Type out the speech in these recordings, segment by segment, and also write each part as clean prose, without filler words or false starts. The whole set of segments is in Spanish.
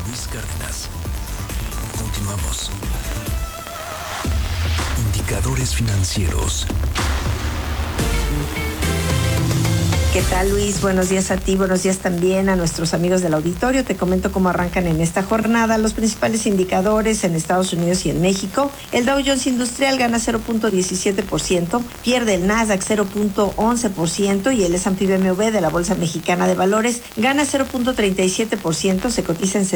Luis Cárdenas. Continuamos. Indicadores financieros. ¿Qué tal, Luis? Buenos días a ti, buenos días también a nuestros amigos del auditorio. Te comento cómo arrancan en esta jornada los principales indicadores en Estados Unidos y en México. El Dow Jones Industrial gana 0.17%, pierde el Nasdaq 0.11% y el S&P BMW de la Bolsa Mexicana de Valores gana 0.37%, se cotiza en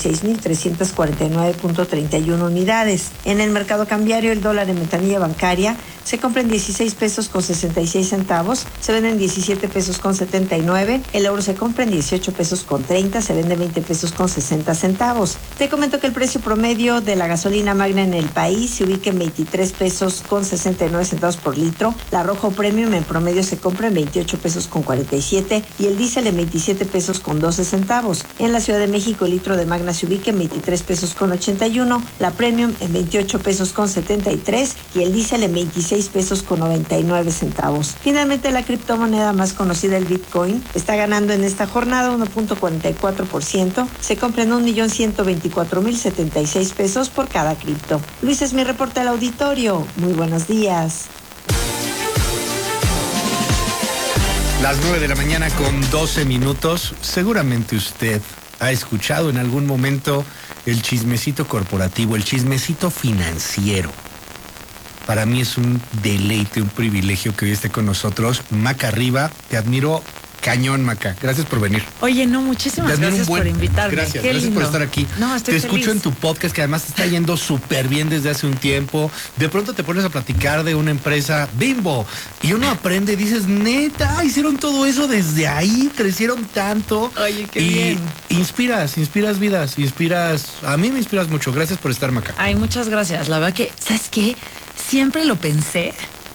66,349.31 unidades. En el mercado cambiario, el dólar en ventanilla bancaria se compra en 16 pesos con 66 centavos, se vende en 17 pesos con 79, el euro se compra en 18 pesos con 30, se vende 20 pesos con 60 centavos. Te comento que el precio promedio de la gasolina magna en el país se ubica en 23 pesos con 69 centavos por litro, la Rojo Premium en promedio se compra en 28 pesos con 47 y el diésel en 27 pesos con 12 centavos. En la Ciudad de México el litro de magna se ubica en 23 pesos con 81, la Premium en 28 pesos con 73 y el diésel en 26 pesos con 99 centavos. Finalmente, la criptomoneda más conocida, el Bitcoin, está ganando en esta jornada 1.44%. Se compra en 1.124.076 pesos por cada cripto. Luis, es mi reporte al auditorio. Muy buenos días. Las 9 de la mañana con 12 minutos. Seguramente usted ha escuchado en algún momento el chismecito corporativo, el chismecito financiero. Para mí es un deleite, un privilegio que hoy esté con nosotros. Maca Riva, te admiro cañón, Maca. Gracias por venir. Oye, no, muchísimas gracias por invitarme. Gracias por estar aquí. No, estoy te feliz. Escucho en tu podcast, que además te está yendo súper bien desde hace un tiempo. De pronto te pones a platicar de una empresa, Bimbo, y uno aprende y dices, neta, hicieron todo eso desde ahí, crecieron tanto. Oye, qué bien. Inspiras vidas, a mí me inspiras mucho. Gracias por estar, Maca. Ay, muchas gracias. La verdad que, ¿sabes qué? Siempre lo pensé,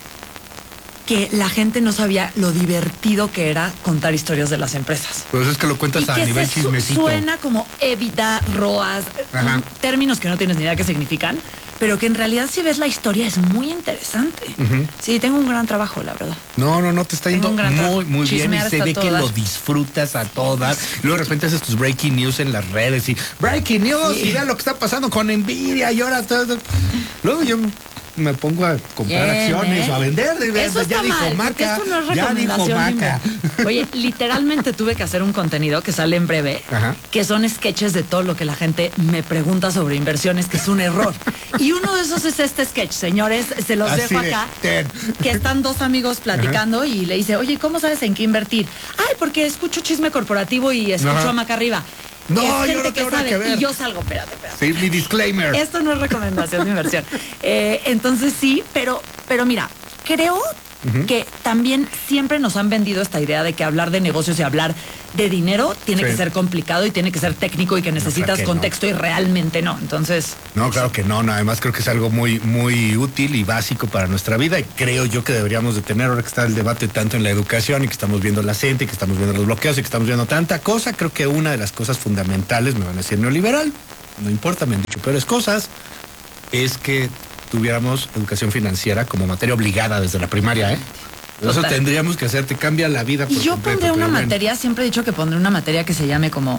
que la gente no sabía lo divertido que era contar historias de las empresas. Pues es que lo cuentas a nivel chismecito. Suena como EBITDA, ROAS, términos que no tienes ni idea qué significan, pero que en realidad si ves la historia es muy interesante. Sí, tengo un gran trabajo, la verdad. No, te está yendo muy bien y se ve que lo disfrutas a todas. Luego de repente haces tus breaking news en las redes y breaking news y vean lo que está pasando con Nvidia y ahora todo. Luego yo me pongo a comprar acciones o a vender. Eso está mal, Maca, esto no es recomendación. Oye, literalmente tuve que hacer un contenido que sale en breve, que son sketches de todo lo que la gente me pregunta sobre inversiones, que es un error. Y uno de esos es este sketch, señores, se los dejo acá, que están dos amigos platicando y le dice, oye, ¿cómo sabes en qué invertir? Ay, porque escucho chisme corporativo y escucho a Maca Arriba. No, yo no tengo nada que ver. Y yo salgo, espérate. Sí, mi disclaimer. Esto no es recomendación de inversión. Entonces sí, pero mira, creo que también siempre nos han vendido esta idea de que hablar de negocios y hablar de dinero tiene que ser complicado y tiene que ser técnico y que necesitas contexto y realmente no. Entonces... No, claro que no. Además creo que es algo muy, muy útil y básico para nuestra vida y creo yo que deberíamos de tener, ahora que está el debate tanto en la educación y que estamos viendo la CENTE y que estamos viendo los bloqueos y que estamos viendo tanta cosa, creo que una de las cosas fundamentales, me van a decir neoliberal, no importa, me han dicho peores cosas, es que tuviéramos educación financiera como materia obligada desde la primaria, ¿eh? Eso tendríamos que hacer, te cambia la vida. Y yo pondré una materia, siempre he dicho que pondré una materia que se llame como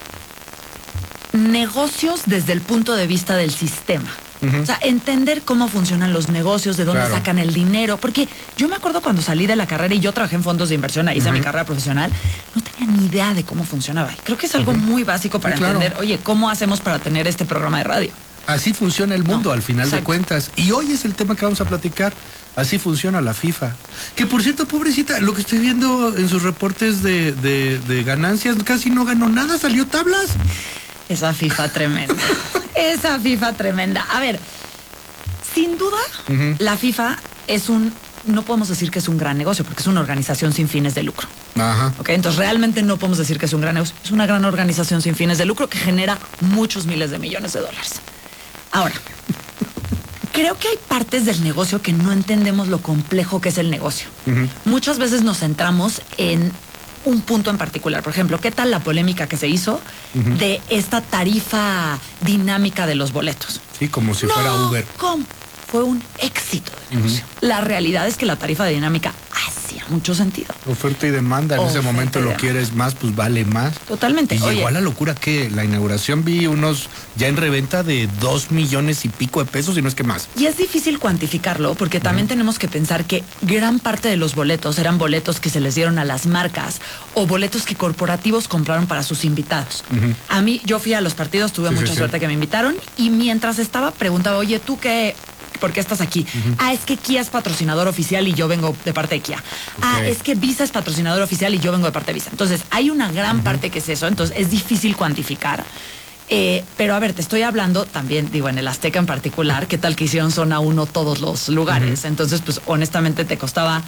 negocios desde el punto de vista del sistema. O sea, entender cómo funcionan los negocios, de dónde sacan el dinero. Porque yo me acuerdo cuando salí de la carrera y yo trabajé en fondos de inversión, ahí hice mi carrera profesional, no tenía ni idea de cómo funcionaba. Creo que es algo muy básico para entender, oye, ¿cómo hacemos para tener este programa de radio? Así funciona el mundo al final de cuentas. Y hoy es el tema que vamos a platicar. Así funciona la FIFA. Que por cierto, pobrecita, lo que estoy viendo en sus reportes de ganancias, casi no ganó nada, salió tablas. Esa FIFA tremenda. Esa FIFA tremenda. A ver, sin duda, la FIFA es no podemos decir que es un gran negocio, porque es una organización sin fines de lucro. ¿Okay? Entonces realmente no podemos decir que es un gran negocio. Es una gran organización sin fines de lucro que genera muchos miles de millones de dólares. Ahora, creo que hay partes del negocio que no entendemos lo complejo que es el negocio. Muchas veces nos centramos en un punto en particular. Por ejemplo, ¿qué tal la polémica que se hizo de esta tarifa dinámica de los boletos? Sí, como si fuera Uber. ¿Cómo? Fue un éxito de negocio. La realidad es que la tarifa dinámica hacía mucho sentido. Oferta y demanda, en ese momento lo quieres más, pues vale más. Totalmente. Y llegó a la locura que la inauguración vi unos ya en reventa de 2 millones y pico de pesos, y no es que más. Y es difícil cuantificarlo porque también tenemos que pensar que gran parte de los boletos eran boletos que se les dieron a las marcas o boletos que corporativos compraron para sus invitados. A mí, yo fui a los partidos, tuve mucha suerte que me invitaron, y mientras estaba preguntaba, oye, ¿tú qué? ¿Por qué estás aquí? Es que Kia es patrocinador oficial y yo vengo de parte de Kia. Es que Visa es patrocinador oficial y yo vengo de parte de Visa. Entonces, hay una gran parte que es eso, entonces es difícil cuantificar. Pero a ver, te estoy hablando también, digo, en el Azteca en particular, ¿qué tal que hicieron zona 1 todos los lugares? Entonces, pues honestamente te costaba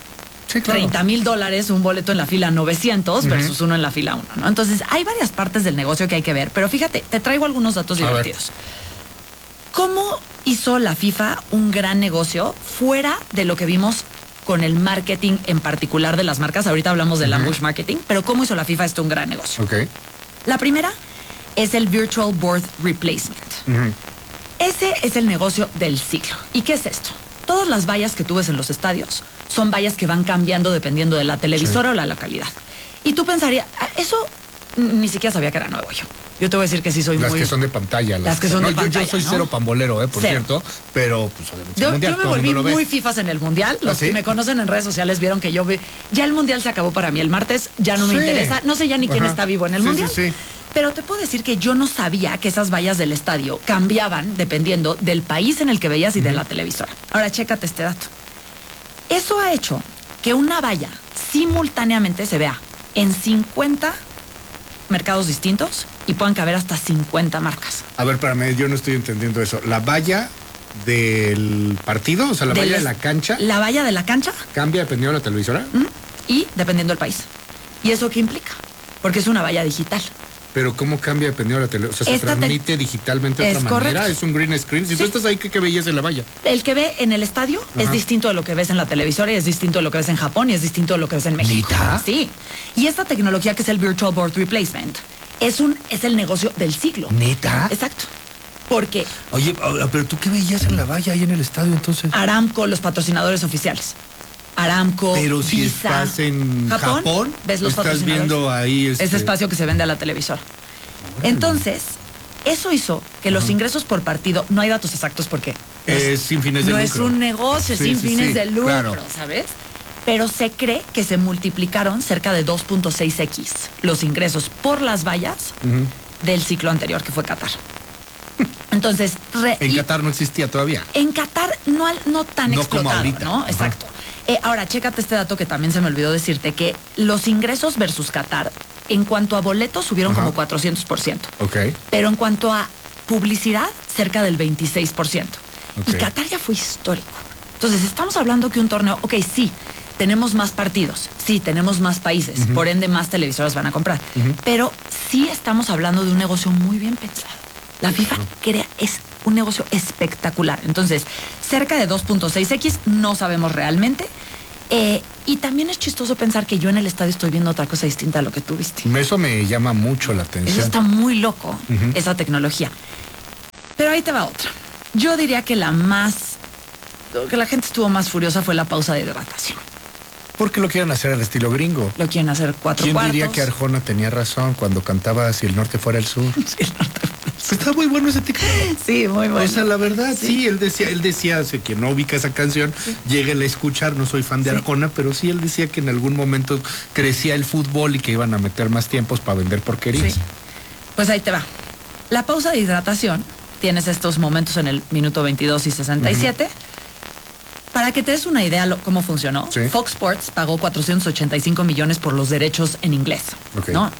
$30,000 un boleto en la fila 900 versus uno en la fila 1, ¿no? Entonces, hay varias partes del negocio que hay que ver, pero fíjate, te traigo algunos datos divertidos. ¿Cómo hizo la FIFA un gran negocio fuera de lo que vimos con el marketing en particular de las marcas? Ahorita hablamos del ambush marketing, pero ¿cómo hizo la FIFA esto un gran negocio? La primera es el Virtual Board Replacement. Ese es el negocio del siglo. ¿Y qué es esto? Todas las vallas que tú ves en los estadios son vallas que van cambiando dependiendo de la televisora o la localidad. Y tú pensarías, eso ni siquiera sabía que era nuevo yo. Yo te voy a decir que sí soy las que son de pantalla. Las que son de pantalla, yo soy cero pambolero, por cierto, pero pues obviamente yo mundial, me volví muy fifas en el Mundial. Los que me conocen en redes sociales vieron que ya el Mundial se acabó para mí el martes, ya no me interesa, no sé ya ni quién está vivo en el Mundial. Pero te puedo decir que yo no sabía que esas vallas del estadio cambiaban dependiendo del país en el que veías y de la televisora. Ahora, chécate este dato. Eso ha hecho que una valla simultáneamente se vea en 50 mercados distintos y puedan caber hasta 50 marcas. A ver, espérame, yo no estoy entendiendo eso. ¿La valla del partido? O sea, la valla de la cancha. La valla de la cancha cambia dependiendo de la televisora. Y dependiendo del país. ¿Y eso qué implica? Porque es una valla digital. Pero ¿cómo cambia dependiendo de la televisión? O sea, ¿se transmite digitalmente de otra manera? ¿Es un green screen? Si tú estás ahí, ¿qué veías en la valla? El que ve en el estadio es distinto de lo que ves en la televisora, y es distinto de lo que ves en Japón, y es distinto de lo que ves en México. ¿Neta? Sí. Y esta tecnología que es el Virtual Board Replacement es el negocio del siglo. ¿Neta? Exacto. Porque... Oye, pero ¿tú qué veías en la valla ahí en el estadio entonces? Aramco, los patrocinadores oficiales. Aramco, pero si Visa, estás en Japón, ves los estás viendo ahí ese espacio que se vende a la televisora. Entonces, eso hizo que los ingresos por partido, no hay datos exactos porque es sin fines de lucro. No es un negocio, sin fines de lucro, ¿sabes? Pero se cree que se multiplicaron cerca de 2.6x los ingresos por las vallas del ciclo anterior, que fue Qatar. Entonces, en Qatar no existía todavía. En Qatar no tan explotado, como ahorita. ¿no? Exacto. Ahora, chécate este dato que también se me olvidó decirte, que los ingresos versus Qatar, en cuanto a boletos, subieron como 400%. Pero en cuanto a publicidad, cerca del 26%. Y Qatar ya fue histórico. Entonces, estamos hablando que un torneo, sí, tenemos más partidos, sí, tenemos más países, por ende más televisoras van a comprar. Pero sí estamos hablando de un negocio muy bien pensado. La FIFA es un negocio espectacular. Entonces, cerca de 2.6x, no sabemos realmente. Y también es chistoso pensar que yo en el estadio estoy viendo otra cosa distinta a lo que tú viste. Eso me llama mucho la atención. Eso está muy loco, esa tecnología. Pero ahí te va otra. Yo diría que la gente estuvo más furiosa fue la pausa de hidratación. Porque lo quieren hacer al estilo gringo. Lo quieren hacer 4 ¿Quién cuartos? diría que Arjona tenía razón cuando cantaba Si el norte fuera el sur? Si el norte fuera el sur. Está muy bueno ese TikTok. Sí, muy bueno. O sea, la verdad, sí, él decía, que no ubica esa canción, lléguenla a escuchar, no soy fan de Arjona, pero sí, él decía que en algún momento crecía el fútbol y que iban a meter más tiempos para vender porquerías. Sí. Pues ahí te va. La pausa de hidratación, tienes estos momentos en el minuto 22 y 67. Para que te des una idea cómo funcionó, Fox Sports pagó 485 millones por los derechos en inglés. ¿No?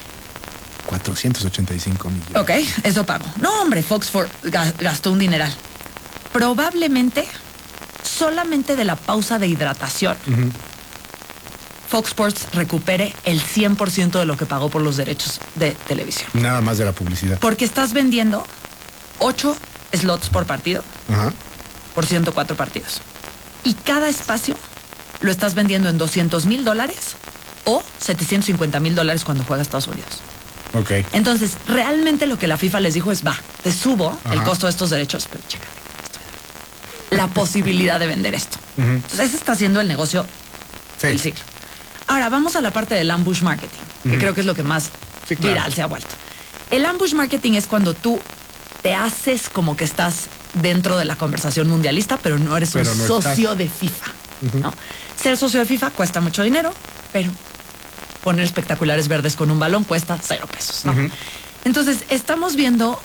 485 millones. Eso pagó. No, hombre, Fox gastó un dineral. Probablemente, solamente de la pausa de hidratación, Fox Sports recupere el 100% de lo que pagó por los derechos de televisión. Nada más de la publicidad. Porque estás vendiendo 8 slots por partido por 104 partidos. Y cada espacio lo estás vendiendo en $200,000 o $750,000 cuando juega Estados Unidos. Entonces, realmente lo que la FIFA les dijo es, te subo el costo de estos derechos, pero chécate la posibilidad de vender esto. Entonces, ese está siendo el negocio del siglo. Ahora, vamos a la parte del ambush marketing, que creo que es lo que más viral se ha vuelto. El ambush marketing es cuando tú te haces como que estás dentro de la conversación mundialista, pero no eres un socio de FIFA. ¿No? Ser socio de FIFA cuesta mucho dinero, pero poner espectaculares verdes con un balón cuesta 0 pesos. ¿No? Entonces, estamos viendo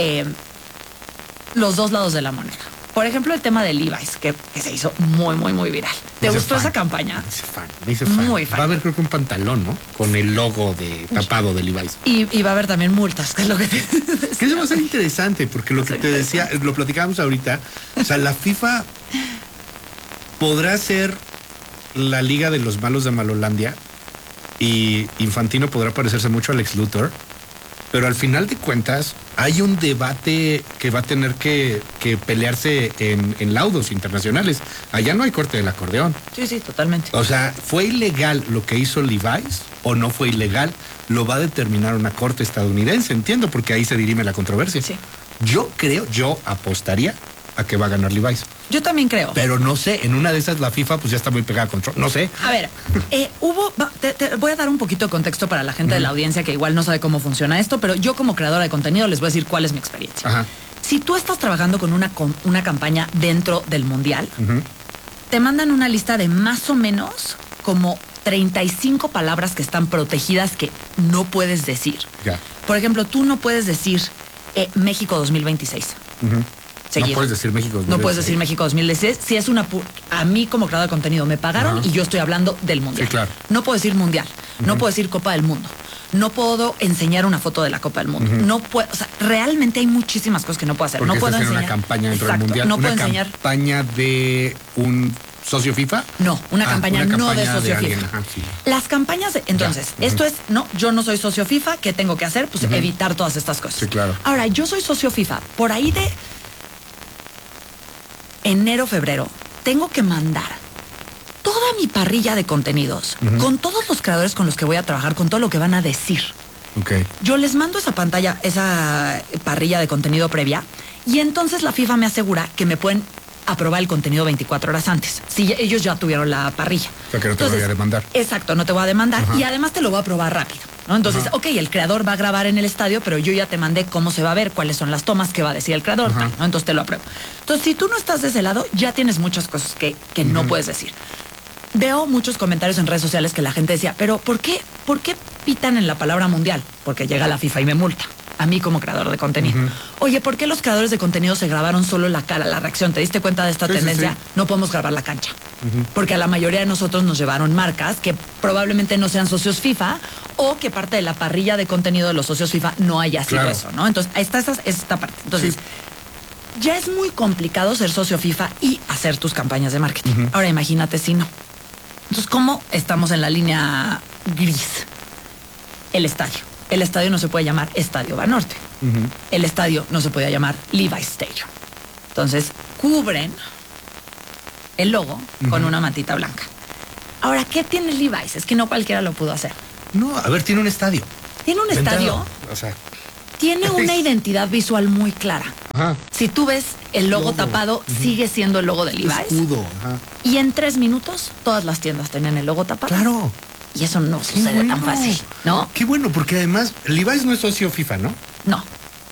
los dos lados de la moneda. Por ejemplo, el tema de Levi's, que se hizo muy, muy, muy viral. ¿Te gustó esa campaña? Me hice fan. Muy fan. Va a haber, creo que un pantalón, ¿no? Con el logo tapado de Levi's. Y va a haber también multas, que es lo que te Que eso va a ser interesante, porque lo que te decía, lo platicábamos ahorita, o sea, la FIFA podrá ser la liga de los malos de Malolandia y Infantino podrá parecerse mucho a Lex Luthor, pero al final de cuentas hay un debate que va a tener que pelearse en laudos internacionales. Allá no hay corte del acordeón. Sí, totalmente. O sea, ¿fue ilegal lo que hizo Levi's o no fue ilegal? Lo va a determinar una corte estadounidense, entiendo, porque ahí se dirime la controversia. Sí. Yo apostaría a que va a ganar Levi's. Yo también creo. Pero no sé, en una de esas la FIFA pues ya está muy pegada a control. No sé. A ver, te voy a dar un poquito de contexto para la gente de la audiencia que igual no sabe cómo funciona esto, pero yo como creadora de contenido les voy a decir cuál es mi experiencia. Ajá. Si tú estás trabajando con una campaña dentro del mundial, te mandan una lista de más o menos como 35 palabras que están protegidas que no puedes decir. Ya. Por ejemplo, tú no puedes decir México 2026. No puedes decir México 2016. No puedes decir México 2016. Si es a mí como creador de contenido me pagaron y yo estoy hablando del mundial. Sí, claro. No puedo decir mundial. No puedo decir Copa del Mundo. No puedo enseñar una foto de la Copa del Mundo. No puedo, o sea, realmente hay muchísimas cosas que no puedo hacer. Porque no puedo enseñar una campaña dentro del mundial. No puedo enseñar ¿Una campaña de un socio FIFA? No, una campaña no de socio FIFA. Ajá, sí. Las campañas entonces, esto es, yo no soy socio FIFA, ¿qué tengo que hacer? Pues evitar todas estas cosas. Sí, claro. Ahora, yo soy socio FIFA, por ahí de enero, febrero, tengo que mandar toda mi parrilla de contenidos con todos los creadores con los que voy a trabajar, con todo lo que van a decir. Okay. Yo les mando esa parrilla de contenido previa y entonces la FIFA me asegura que me pueden aprobar el contenido 24 horas antes, si ellos ya tuvieron la parrilla. O sea, que no te voy a demandar. Exacto, no te voy a demandar y además te lo voy a aprobar rápido, ¿no? Entonces, el creador va a grabar en el estadio, pero yo ya te mandé cómo se va a ver, cuáles son las tomas que va a decir el creador, ¿no? Entonces te lo apruebo. Entonces, si tú no estás de ese lado, ya tienes muchas cosas que no puedes decir. Veo muchos comentarios en redes sociales que la gente decía, pero ¿por qué pitan en la palabra mundial? Porque llega la FIFA y me multa. A mí como creador de contenido. Oye, ¿por qué los creadores de contenido se grabaron solo la cara, la reacción? ¿Te diste cuenta de esta tendencia? Sí. No podemos grabar la cancha. Porque a la mayoría de nosotros nos llevaron marcas que probablemente no sean socios FIFA o que parte de la parrilla de contenido de los socios FIFA no haya sido eso, ¿no? Entonces, está esta parte. Entonces, ya es muy complicado ser socio FIFA y hacer tus campañas de marketing. Ahora imagínate si no. Entonces, ¿cómo estamos en la línea gris? El estadio. El estadio no se puede llamar Estadio Banorte. El estadio no se puede llamar Levi's Stadium. Entonces, cubren el logo con una mantita blanca. Ahora, ¿qué tiene Levi's? Es que no cualquiera lo pudo hacer. No, a ver, tiene un estadio. Tiene un estadio. O sea, tiene una identidad visual muy clara. Ajá. Si tú ves el logo tapado, sigue siendo el logo de Levi's. Escudo. Ajá. Y en 3 minutos, todas las tiendas tenían el logo tapado. Claro. Y eso no sucede tan fácil, ¿no? Qué bueno, porque además Levi's no es socio FIFA, ¿no? No.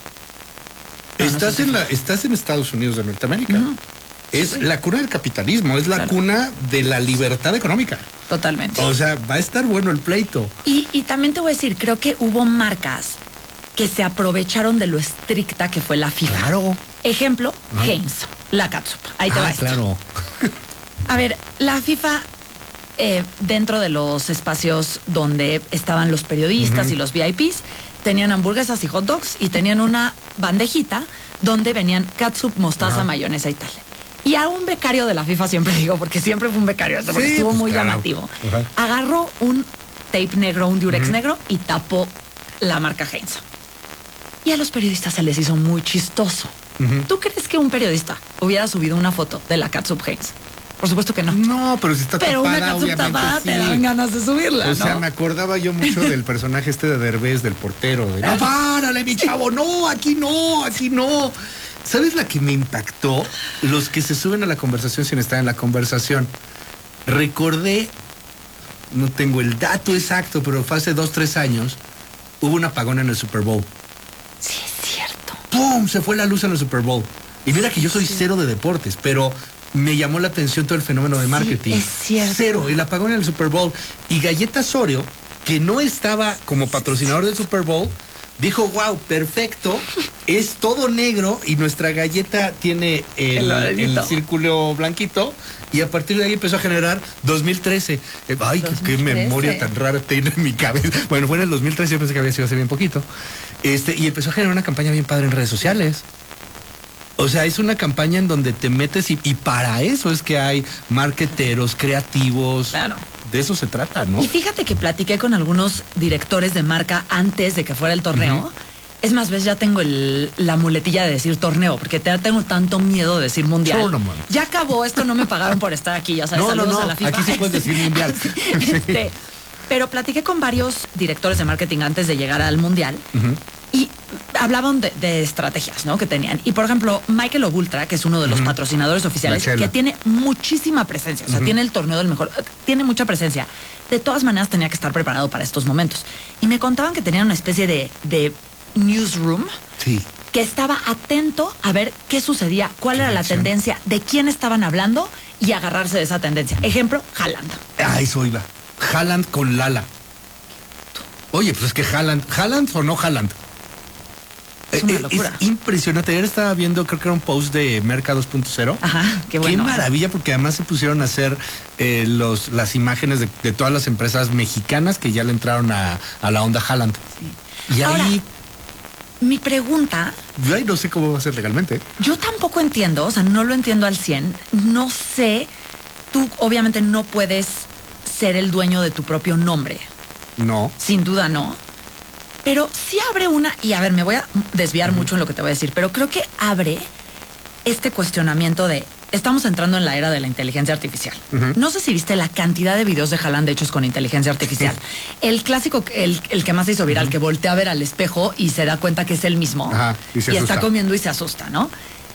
Estás en Estados Unidos de Norteamérica. Es la cuna del capitalismo, es la cuna de la libertad económica. Totalmente. O sea, va a estar bueno el pleito. Y también te voy a decir, creo que hubo marcas que se aprovecharon de lo estricta que fue la FIFA. Claro. Ejemplo, Heinz, la catsup. Ahí te va esto. Claro. A ver, la FIFA, dentro de los espacios donde estaban los periodistas y los VIPs, tenían hamburguesas y hot dogs y tenían una bandejita donde venían catsup, mostaza, mayonesa y tal. Y a un becario de la FIFA, siempre digo, porque siempre fue un becario, porque estuvo muy llamativo, agarró un tape negro, un Durex negro y tapó la marca Heinz. Y a los periodistas se les hizo muy chistoso. ¿Tú crees que un periodista hubiera subido una foto de la catsup Heinz? Por supuesto que no. No, pero si está pero tapada, una catsup tapada te dan ganas de subirla, O sea, me acordaba yo mucho del personaje de Derbez, del portero. No, párale, mi chavo, no, aquí no, aquí no. ¿Sabes la que me impactó? Los que se suben a la conversación sin estar en la conversación. Recordé no tengo el dato exacto, pero fue hace 2-3 años, hubo un apagón en el Super Bowl. Sí, es cierto. ¡Pum! Se fue la luz en el Super Bowl. Y mira que yo soy cero de deportes, pero me llamó la atención todo el fenómeno de marketing. Es cierto. Cero, el apagón en el Super Bowl. Y Galletas Oreo, que no estaba como patrocinador del Super Bowl, dijo, wow, perfecto, es todo negro y nuestra galleta tiene el círculo blanquito. Y a partir de ahí empezó a generar 2013. Ay, 2013. Qué memoria tan rara tiene en mi cabeza. Bueno, fue en el 2013, yo pensé que había sido hace bien poquito. Y empezó a generar una campaña bien padre en redes sociales. O sea, es una campaña en donde te metes y para eso es que hay marketeros, creativos. Claro. De eso se trata, ¿no? Y fíjate que platiqué con algunos directores de marca antes de que fuera el torneo. Es más, ves, ya tengo la muletilla de decir torneo, porque tengo tanto miedo de decir mundial. Tournament. Ya acabó, esto no me pagaron por estar aquí, ya sabes, saludos a la FIFA. Aquí sí puedes decir mundial. Pero platiqué con varios directores de marketing antes de llegar al mundial y hablaban de estrategias, ¿no? Que tenían. Y por ejemplo, Michael Obultra, que es uno de los patrocinadores oficiales, que tiene muchísima presencia, o sea, tiene el torneo del mejor, tiene mucha presencia. De todas maneras tenía que estar preparado para estos momentos. Y me contaban que tenían una especie de newsroom. Sí. Que estaba atento a ver qué sucedía, cuál era la tendencia, de quién estaban hablando y agarrarse de esa tendencia. Ejemplo, Haaland. Ah, eso iba. Haaland con Lala. Oye, pues es que Haaland o no Haaland. Es una locura. Es impresionante. Ayer estaba viendo, creo que era un post de Merca 2.0. Ajá, qué bueno. Qué maravilla, porque además se pusieron a hacer las imágenes de todas las empresas mexicanas que ya le entraron a la onda Haaland. Sí. Y ahora, ahí... mi pregunta... Yo ahí no sé cómo va a ser legalmente. Yo tampoco entiendo, o sea, no lo entiendo al 100. No sé, tú obviamente no puedes ser el dueño de tu propio nombre. No. Sin duda no. Pero sí abre una, y a ver, me voy a desviar mucho en lo que te voy a decir, pero creo que abre este cuestionamiento de, estamos entrando en la era de la inteligencia artificial. No sé si viste la cantidad de videos de Haaland hechos con inteligencia artificial. El clásico, el que más se hizo viral, que voltea a ver al espejo y se da cuenta que es él mismo. Ajá, y está comiendo y se asusta, ¿no?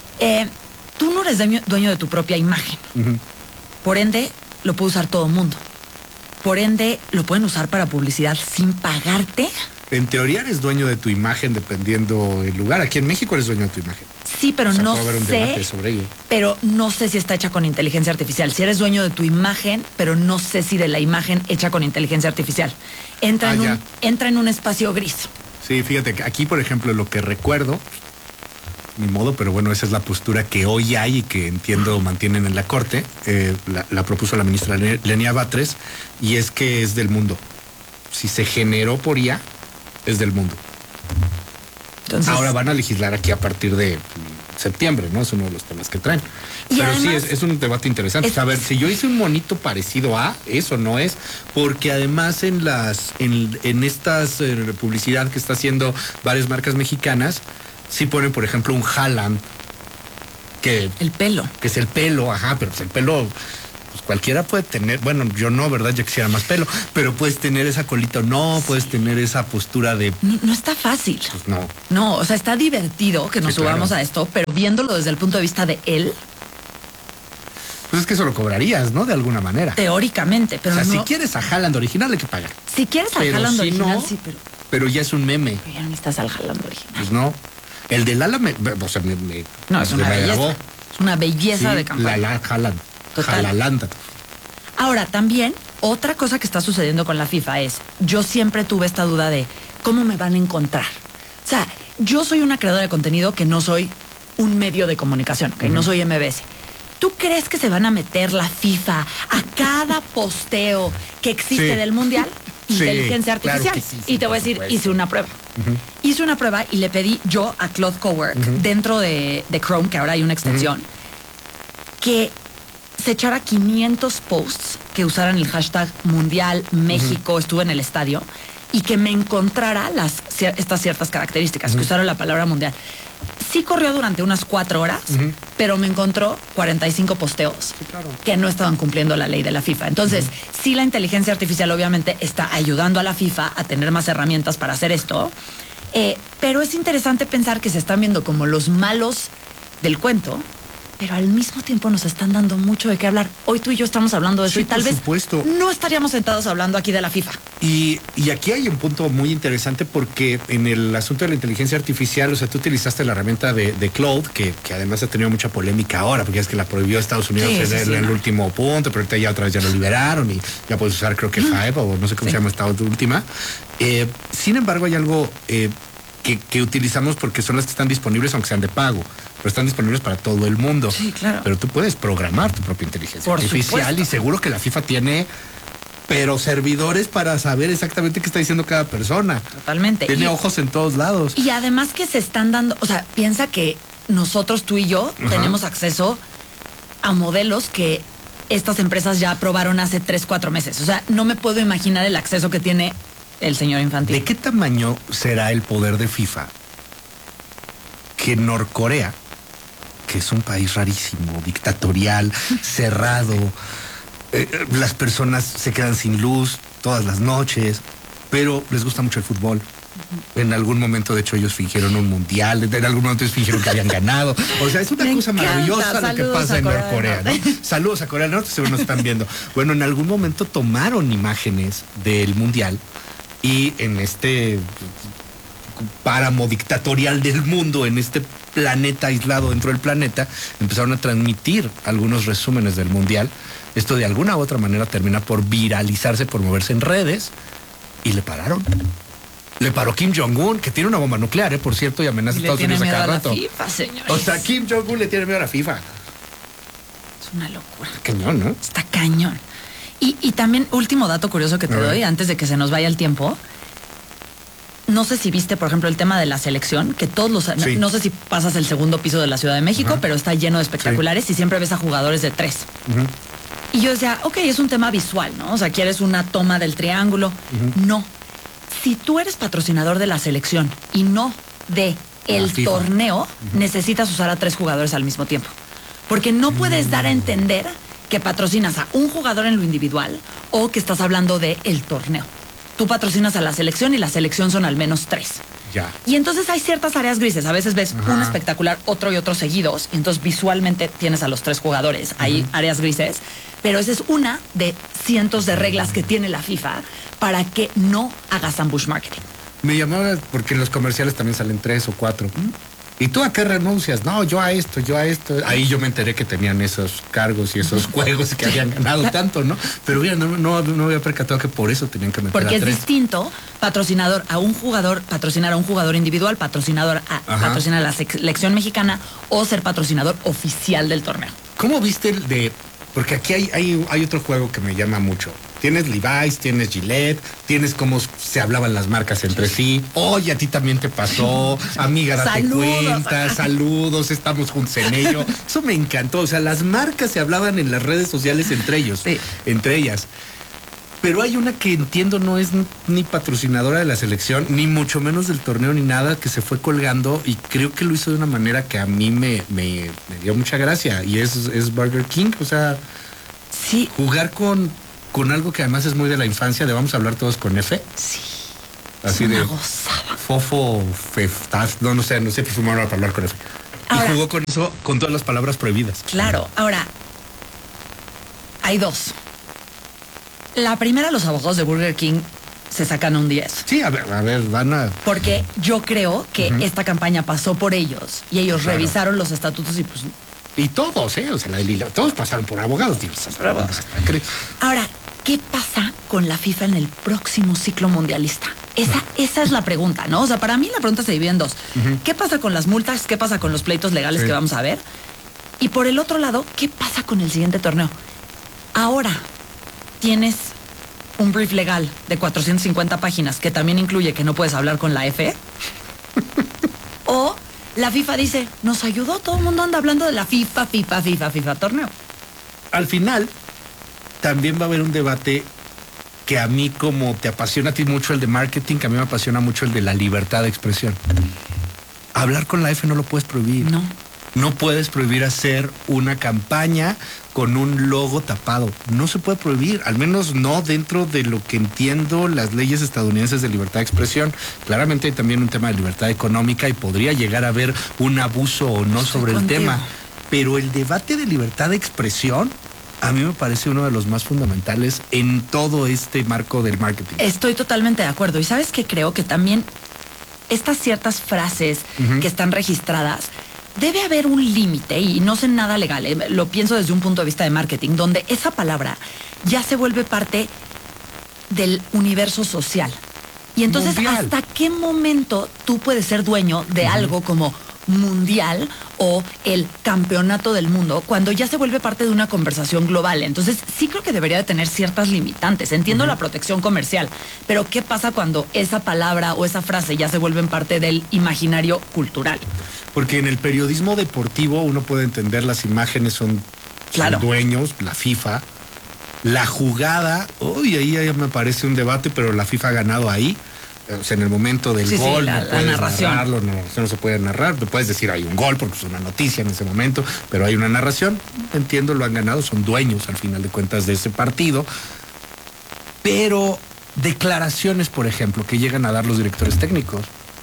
Tú no eres dueño de tu propia imagen. Por ende, lo puede usar todo el mundo. Por ende, lo pueden usar para publicidad sin pagarte. En teoría eres dueño de tu imagen dependiendo el lugar. Aquí en México eres dueño de tu imagen. Sí, pero o sea, no puede haber un sé. debate sobre ello. Pero no sé si está hecha con inteligencia artificial. Si eres dueño de tu imagen, pero no sé si de la imagen hecha con inteligencia artificial. Entra en un espacio gris. Sí, fíjate, aquí por ejemplo lo que recuerdo, ni modo, pero bueno, esa es la postura que hoy hay y que entiendo mantienen en la Corte. La propuso la ministra Lenia Batres, y es que es del mundo. Si se generó por IA, es del mundo. Entonces, ahora van a legislar aquí a partir de septiembre, ¿no? Es uno de los temas que traen. Pero además, sí, es un debate interesante. A ver, si yo hice un monito parecido a, eso no es, porque además en estas publicidad que está haciendo varias marcas mexicanas, sí ponen, por ejemplo, un Haaland, que... El pelo. Que es el pelo, ajá, pero pues el pelo... Pues cualquiera puede tener, bueno, yo no, ¿verdad? Yo quisiera más pelo, pero puedes tener esa colita o no, puedes tener esa postura de... No está fácil. Pues no. No, o sea, está divertido que nos subamos a esto, pero viéndolo desde el punto de vista de él... Pues es que eso lo cobrarías, ¿no? De alguna manera. Teóricamente, pero o sea, no... si quieres a Haaland original hay que pagar. Si quieres a Haaland original, sí, pero... Pero ya es un meme. Pero ya no necesitas al Haaland original. Pues no. El de Lala no, es una belleza. Es una belleza sí, de campaña. Lala Haaland. Haaland. Ahora, también, otra cosa que está sucediendo con la FIFA es, yo siempre tuve esta duda de cómo me van a encontrar. O sea, yo soy una creadora de contenido que no soy un medio de comunicación, que no soy MBS. ¿Tú crees que se van a meter la FIFA a cada posteo que existe del Mundial? Inteligencia artificial. Claro sí, y te voy a decir, hice una prueba. Hice una prueba y le pedí yo a Claude Cowork, dentro de Chrome, que ahora hay una extensión, que se echara 500 posts que usaran el hashtag Mundial México, estuve en el estadio, y que me encontrara estas ciertas características, que usaron la palabra mundial. Sí corrió durante unas 4 horas, pero me encontró 45 posteos que no estaban cumpliendo la ley de la FIFA. Entonces, sí, la inteligencia artificial obviamente está ayudando a la FIFA a tener más herramientas para hacer esto, pero es interesante pensar que se están viendo como los malos del cuento pero al mismo tiempo nos están dando mucho de qué hablar. Hoy tú y yo estamos hablando de eso Sí, y tal por vez supuesto. no estaríamos sentados hablando aquí de la FIFA. Y aquí hay un punto muy interesante porque en el asunto de la inteligencia artificial, o sea, tú utilizaste la herramienta de Claude, que además ha tenido mucha polémica ahora, porque es que la prohibió Estados Unidos en el último punto, pero ahorita ya otra vez ya lo liberaron y ya puedes usar creo que Five o no sé cómo se llama esta última. Sin embargo, hay algo que utilizamos porque son las que están disponibles, aunque sean de pago, pero están disponibles para todo el mundo. Sí, claro. Pero tú puedes programar tu propia inteligencia Por artificial supuesto. y seguro que la FIFA tiene, pero servidores para saber exactamente qué está diciendo cada persona. Totalmente. Tiene ojos en todos lados. Y además que se están dando, o sea, piensa que nosotros, tú y yo, tenemos acceso a modelos que estas empresas ya aprobaron hace 3-4 meses. O sea, no me puedo imaginar el acceso que tiene el señor Infantino. ¿De qué tamaño será el poder de FIFA que Norcorea, que es un país rarísimo, dictatorial, cerrado, las personas se quedan sin luz todas las noches, pero les gusta mucho el fútbol? En algún momento, de hecho, ellos fingieron un mundial, en algún momento ellos fingieron que habían ganado. O sea, es una cosa maravillosa lo que pasa en Norcorea, ¿no? Saludos a Corea del Norte, seguro nos están viendo. Bueno, en algún momento tomaron imágenes del mundial y en este páramo dictatorial del mundo, en este planeta aislado dentro del planeta, empezaron a transmitir algunos resúmenes del mundial. Esto de alguna u otra manera termina por viralizarse, por moverse en redes, y le pararon. Le paró Kim Jong-un, que tiene una bomba nuclear, por cierto, y amenaza a Estados Unidos a cada rato. FIFA, señores. O sea, Kim Jong-un le tiene miedo a la FIFA. Es una locura. Cañón, ¿no? Está cañón. Y también, último dato curioso que te doy, antes de que se nos vaya el tiempo. No sé si viste, por ejemplo, el tema de la selección, que todos los... Sí. No sé si pasas el segundo piso de la Ciudad de México, pero está lleno de espectaculares y siempre ves a jugadores de 3. Y yo decía, ok, es un tema visual, ¿no? O sea, quieres una toma del triángulo. No. Si tú eres patrocinador de la selección y no de el torneo, necesitas usar a 3 jugadores al mismo tiempo. Porque no puedes dar a entender que patrocinas a un jugador en lo individual o que estás hablando de el torneo. Tú patrocinas a la selección y la selección son al menos 3. Ya. Y entonces hay ciertas áreas grises. A veces ves un espectacular, otro y otro seguidos. Y entonces visualmente tienes a los 3 jugadores. Hay áreas grises. Pero esa es una de cientos de reglas que tiene la FIFA para que no hagas ambush marketing. Me llamaba porque en los comerciales también salen 3 o 4. ¿Y tú a qué renuncias? No, yo a esto, yo a esto. Ahí yo me enteré que tenían esos cargos y esos juegos que habían ganado tanto, ¿no? Pero mira, no había percatado que por eso tenían que meter porque a 3. es distinto patrocinador a un jugador, patrocinar a un jugador individual, patrocinar a la selección mexicana o ser patrocinador oficial del torneo. ¿Cómo viste el de...? Porque aquí hay otro juego que me llama mucho. Tienes Levi's, tienes Gillette, tienes cómo se hablaban las marcas entre sí. Oye, a ti también te pasó, amiga, date cuenta, saludos, estamos juntos en ello. Eso me encantó. O sea, las marcas se hablaban en las redes sociales entre ellos, entre ellas. Pero hay una que entiendo no es ni patrocinadora de la selección, ni mucho menos del torneo, ni nada, que se fue colgando y creo que lo hizo de una manera que a mí me dio mucha gracia. Y es Burger King, o sea, sí, jugar con algo que además es muy de la infancia, de vamos a hablar todos con F. Sí. Así de gozada. Fofo, feftas, no sé fumar para hablar con F. Ahora, y jugó con eso, con todas las palabras prohibidas. Claro, ahora, hay 2. La primera, los abogados de Burger King se sacan un 10. Sí, a ver, van a... Porque yo creo que esta campaña pasó por ellos y ellos revisaron los estatutos y pues... Y todos, o sea, todos pasaron por abogados. Ahora, ¿qué pasa con la FIFA en el próximo ciclo mundialista? Esa es la pregunta, ¿no? O sea, para mí la pregunta se divide en 2. ¿Qué pasa con las multas? ¿Qué pasa con los pleitos legales que vamos a ver? Y por el otro lado, ¿qué pasa con el siguiente torneo? Ahora tienes un brief legal de 450 páginas que también incluye que no puedes hablar con la FE. O la FIFA dice, nos ayudó, todo el mundo anda hablando de la FIFA torneo. Al final, también va a haber un debate que a mí, como te apasiona a ti mucho el de marketing, que a mí me apasiona mucho el de la libertad de expresión. Hablar con la F no lo puedes prohibir. No puedes prohibir hacer una campaña con un logo tapado. No se puede prohibir, al menos no dentro de lo que entiendo las leyes estadounidenses de libertad de expresión. Claramente hay también un tema de libertad económica y podría llegar a haber un abuso o no sobre el tema. Pero el debate de libertad de expresión a mí me parece uno de los más fundamentales en todo este marco del marketing. Estoy totalmente de acuerdo. Y ¿sabes qué? Creo que también estas ciertas frases que están registradas, debe haber un límite, y no sé nada legal, lo pienso desde un punto de vista de marketing, donde esa palabra ya se vuelve parte del universo social. Y entonces, Mundial. ¿hasta qué momento tú puedes ser dueño de algo como mundial o el campeonato del mundo cuando ya se vuelve parte de una conversación global? Entonces sí creo que debería de tener ciertas limitantes. Entiendo la protección comercial, pero ¿qué pasa cuando esa palabra o esa frase ya se vuelven parte del imaginario cultural? Porque en el periodismo deportivo uno puede entender las imágenes son Claro. dueños, la FIFA. La jugada, ahí me parece un debate, pero la FIFA ha ganado ahí. O sea, en el momento del Sí, sí, gol la no puedes narración. narrarlo, no se puede narrar. Te puedes decir hay un gol porque es una noticia en ese momento, pero hay una narración. Entiendo, lo han ganado, son dueños al final de cuentas de ese partido. Pero declaraciones, por ejemplo, que llegan a dar los directores técnicos,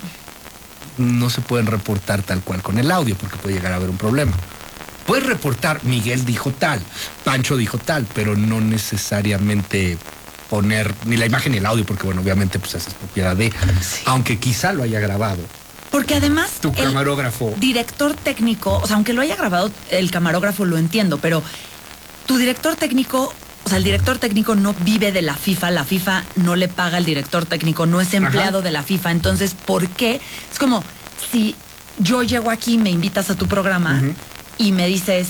no se pueden reportar tal cual con el audio porque puede llegar a haber un problema. Puedes reportar, Miguel dijo tal, Pancho dijo tal, pero no necesariamente poner ni la imagen ni el audio, porque bueno, obviamente pues esa es propiedad de, aunque quizá lo haya grabado. Porque además Tu camarógrafo. director técnico, o sea, aunque lo haya grabado el camarógrafo, lo entiendo, pero tu director técnico, o sea, el director técnico no vive de la FIFA no le paga al director técnico, no es empleado de la FIFA. Entonces, ¿por qué? Es como si yo llego aquí, me invitas a tu programa y me dices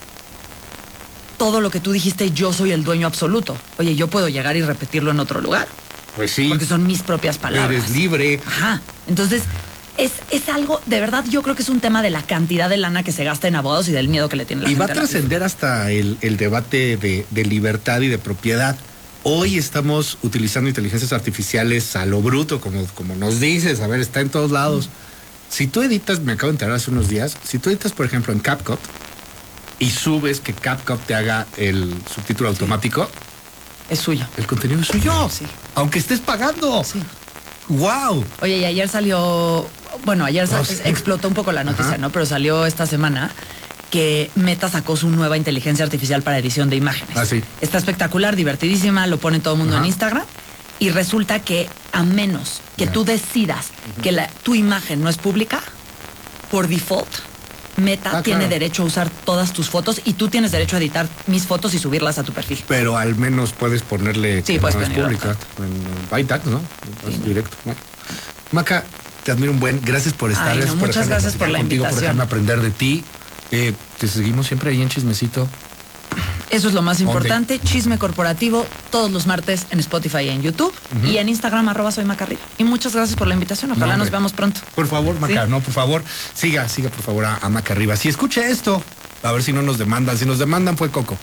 todo lo que tú dijiste, yo soy el dueño absoluto. Oye, yo puedo llegar y repetirlo en otro lugar. Pues sí. Porque son mis propias palabras. Eres libre. Ajá. Entonces, es algo, de verdad, yo creo que es un tema de la cantidad de lana que se gasta en abogados y del miedo que le tiene la Y gente. va a trascender hasta el debate de libertad y de propiedad. Hoy estamos utilizando inteligencias artificiales a lo bruto, como nos dices, a ver, está en todos lados. Si tú editas, me acabo de enterar hace unos días, si tú editas, por ejemplo, en CapCut y subes que CapCut te haga el subtítulo automático, Es suyo. el contenido es suyo. Sí. Aunque estés pagando. Sí. ¡Wow! Oye, y ayer salió, bueno, ayer Sí. explotó un poco la noticia, ¿no? Pero salió esta semana que Meta sacó su nueva inteligencia artificial para edición de imágenes. Ah, sí. Está espectacular, divertidísima, lo pone todo el mundo en Ajá. Instagram. Y resulta que a menos que tú decidas que tu imagen no es pública, por default, Meta tiene claro. derecho a usar todas tus fotos y tú tienes derecho a editar mis fotos y subirlas a tu perfil. Pero al menos puedes ponerle Sí, que puedes no es ponerlo. pública. En ByteDance, ¿no? Es directo. ¿no? Maca, te admiro un buen. Gracias por estar. Ay, no, muchas dejarme gracias por platicar la contigo, por invitación. dejarme aprender de ti. Te seguimos siempre ahí en Chismecito. Eso es lo más ¿Dónde? importante. Chisme Corporativo todos los martes en Spotify y en YouTube. Y en Instagram @soymacarrillo. Y muchas gracias por la invitación. Ojalá No, nos hombre. veamos pronto. Por favor, Maca, Sí. no, por favor. Siga por favor a Maca arriba. Si escucha esto, a ver si no nos demandan. Si nos demandan fue Coco.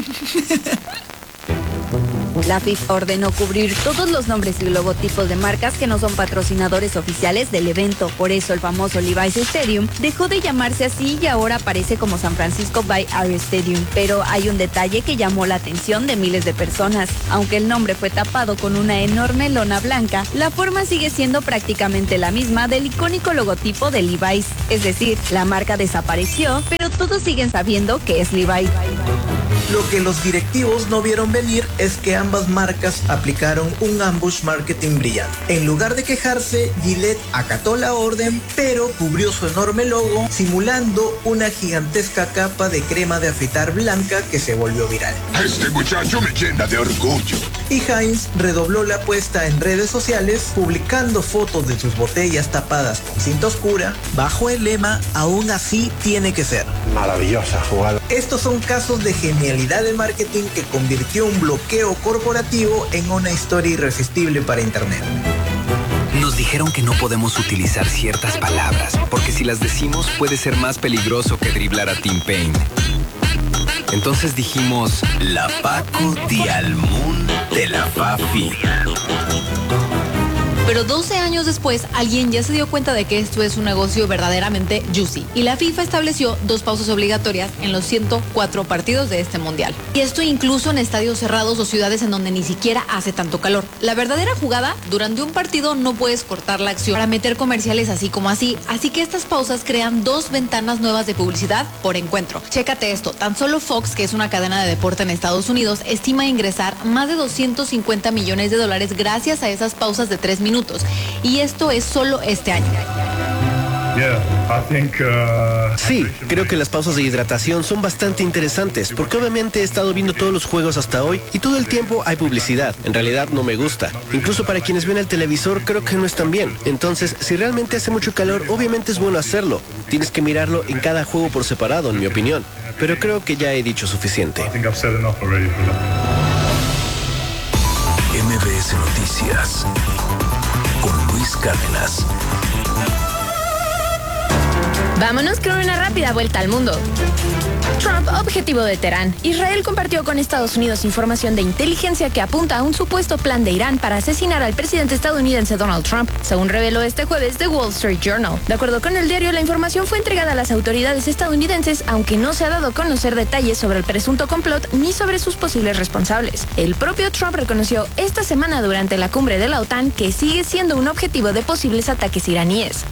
La FIFA ordenó cubrir todos los nombres y logotipos de marcas que no son patrocinadores oficiales del evento. Por eso el famoso Levi's Stadium dejó de llamarse así y ahora aparece como San Francisco Bay Area Stadium. Pero hay un detalle que llamó la atención de miles de personas. Aunque el nombre fue tapado con una enorme lona blanca, la forma sigue siendo prácticamente la misma del icónico logotipo de Levi's. Es decir, la marca desapareció, pero todos siguen sabiendo que es Levi's. Lo que los directivos no vieron venir es que ambas marcas aplicaron un ambush marketing brillante. En lugar de quejarse, Gillette acató la orden, pero cubrió su enorme logo simulando una gigantesca capa de crema de afeitar blanca que se volvió viral. Este muchacho me llena de orgullo. Y Heinz redobló la apuesta en redes sociales, publicando fotos de sus botellas tapadas con cinta oscura, bajo el lema "Aún así tiene que ser". Maravillosa jugada. Estos son casos de genialidad de marketing que convirtió un bloqueo corporativo en una historia irresistible para Internet. Nos dijeron que no podemos utilizar ciertas palabras, porque si las decimos puede ser más peligroso que driblar a Tim Payne. Entonces dijimos, la Paco di al mundo de la Fafi. Pero 12 años después, alguien ya se dio cuenta de que esto es un negocio verdaderamente juicy. Y la FIFA estableció 2 pausas obligatorias en los 104 partidos de este mundial. Y esto incluso en estadios cerrados o ciudades en donde ni siquiera hace tanto calor. La verdadera jugada, durante un partido no puedes cortar la acción para meter comerciales así como así. Así que estas pausas crean 2 ventanas nuevas de publicidad por encuentro. Chécate esto, tan solo Fox, que es una cadena de deporte en Estados Unidos, estima ingresar más de $250 millones gracias a esas pausas de 3 minutos. Y esto es solo este año. Sí, creo que las pausas de hidratación son bastante interesantes, porque obviamente he estado viendo todos los juegos hasta hoy y todo el tiempo hay publicidad. En realidad no me gusta. Incluso para quienes ven el televisor creo que no están bien. Entonces, si realmente hace mucho calor, obviamente es bueno hacerlo. Tienes que mirarlo en cada juego por separado, en mi opinión. Pero creo que ya he dicho suficiente. MBS Noticias con Luis Cárdenas. Vámonos con una rápida vuelta al mundo. Trump, objetivo de Teherán. Israel compartió con Estados Unidos información de inteligencia que apunta a un supuesto plan de Irán para asesinar al presidente estadounidense Donald Trump, según reveló este jueves The Wall Street Journal. De acuerdo con el diario, la información fue entregada a las autoridades estadounidenses, aunque no se ha dado a conocer detalles sobre el presunto complot ni sobre sus posibles responsables. El propio Trump reconoció esta semana durante la cumbre de la OTAN que sigue siendo un objetivo de posibles ataques iraníes.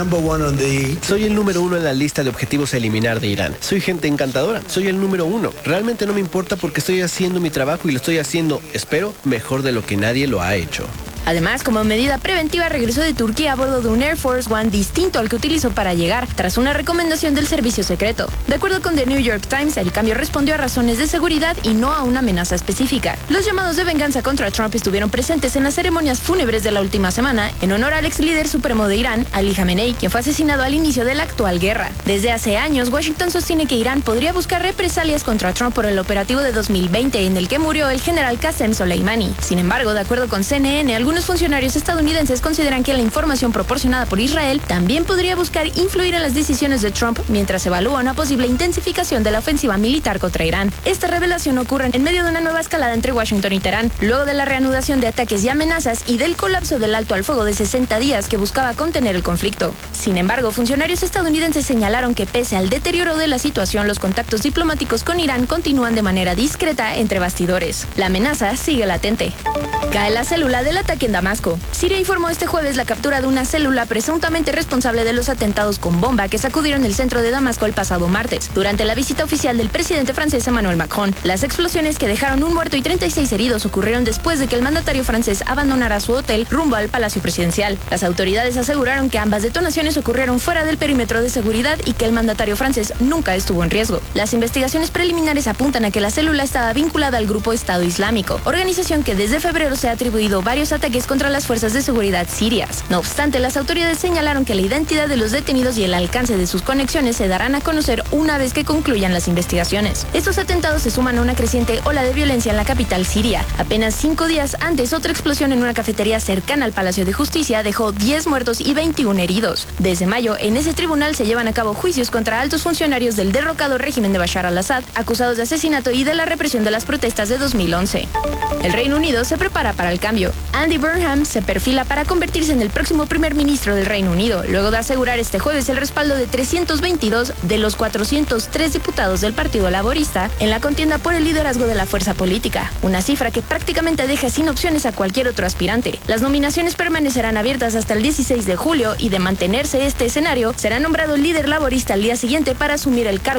Soy el número 1 en la lista de objetivos a eliminar de Irán. Soy gente encantadora. Soy el número 1. Realmente no me importa porque estoy haciendo mi trabajo y lo estoy haciendo, espero, mejor de lo que nadie lo ha hecho. Además, como medida preventiva, regresó de Turquía a bordo de un Air Force One distinto al que utilizó para llegar, tras una recomendación del servicio secreto. De acuerdo con The New York Times, el cambio respondió a razones de seguridad y no a una amenaza específica. Los llamados de venganza contra Trump estuvieron presentes en las ceremonias fúnebres de la última semana, en honor al ex líder supremo de Irán, Ali Khamenei, quien fue asesinado al inicio de la actual guerra. Desde hace años, Washington sostiene que Irán podría buscar represalias contra Trump por el operativo de 2020, en el que murió el general Qasem Soleimani. Sin embargo, de acuerdo con CNN, algunos funcionarios estadounidenses consideran que la información proporcionada por Israel también podría buscar influir en las decisiones de Trump mientras evalúa una posible intensificación de la ofensiva militar contra Irán. Esta revelación ocurre en medio de una nueva escalada entre Washington y Teherán, luego de la reanudación de ataques y amenazas y del colapso del alto al fuego de 60 días que buscaba contener el conflicto. Sin embargo, funcionarios estadounidenses señalaron que pese al deterioro de la situación, los contactos diplomáticos con Irán continúan de manera discreta entre bastidores. La amenaza sigue latente. Cae la célula del ataque en Damasco. Siria informó este jueves la captura de una célula presuntamente responsable de los atentados con bomba que sacudieron el centro de Damasco el pasado martes, durante la visita oficial del presidente francés Emmanuel Macron. Las explosiones, que dejaron un muerto y 36 heridos, ocurrieron después de que el mandatario francés abandonara su hotel rumbo al Palacio Presidencial. Las autoridades aseguraron que ambas detonaciones ocurrieron fuera del perímetro de seguridad y que el mandatario francés nunca estuvo en riesgo. Las investigaciones preliminares apuntan a que la célula estaba vinculada al grupo Estado Islámico, organización que desde febrero se ha atribuido varios ataques contra las fuerzas de seguridad sirias. No obstante, las autoridades señalaron que la identidad de los detenidos y el alcance de sus conexiones se darán a conocer una vez que concluyan las investigaciones. Estos atentados se suman a una creciente ola de violencia en la capital siria. Apenas 5 días antes, otra explosión en una cafetería cercana al Palacio de Justicia dejó 10 muertos y 21 heridos. Desde mayo, en ese tribunal se llevan a cabo juicios contra altos funcionarios del derrocado régimen de Bashar al-Assad, acusados de asesinato y de la represión de las protestas de 2011. El Reino Unido se prepara para el cambio. Andy Burnham se perfila para convertirse en el próximo primer ministro del Reino Unido, luego de asegurar este jueves el respaldo de 322 de los 403 diputados del Partido Laborista en la contienda por el liderazgo de la fuerza política, una cifra que prácticamente deja sin opciones a cualquier otro aspirante. Las nominaciones permanecerán abiertas hasta el 16 de julio y, de mantenerse este escenario, será nombrado líder laborista al día siguiente para asumir el cargo